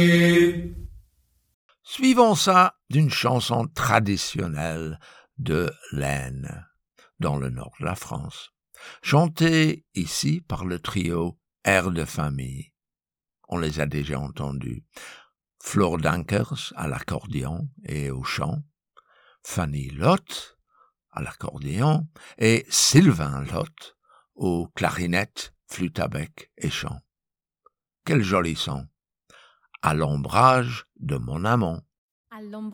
Suivons ça d'une chanson traditionnelle de l'Aisne, dans le nord de la France, chantée ici par le trio Air de famille. On les a déjà entendus. Flor Dankers à l'accordéon et au chant, Fanny Lott à l'accordéon et Sylvain Lott aux clarinettes, flûte à bec et chant. Quel joli son! À l'ombrage de mon amant.